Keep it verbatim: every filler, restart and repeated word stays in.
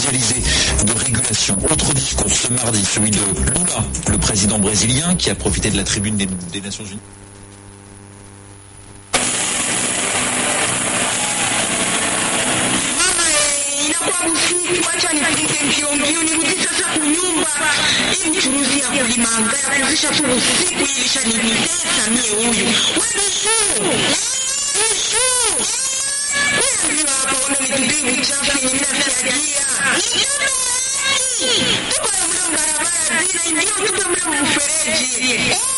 mondialisée de régulation. Autre discours ce mardi, celui de Lula, le président brésilien, qui a profité de la tribune des, des Nations Unies. Tuko